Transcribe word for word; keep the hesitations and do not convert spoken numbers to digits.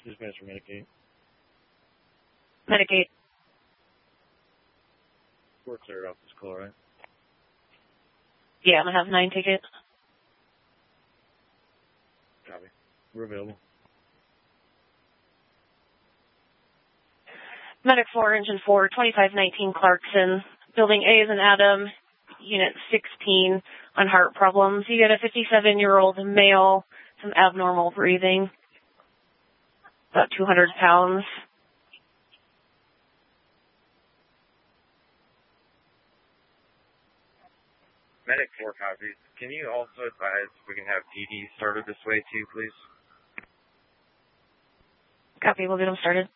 Just Mister Medicaid. Medicaid. We're cleared off this call, right? Yeah, I'm gonna have nine tickets. Copy. We're available. Medic four, Engine four, twenty-five nineteen Clarkson. Building A is an Adam, Unit sixteen on heart problems. You got a fifty-seven-year-old male, some abnormal breathing, about two hundred pounds. Medic four copies. Can you also advise if we can have P D started this way too, please? Copy, we'll get them started.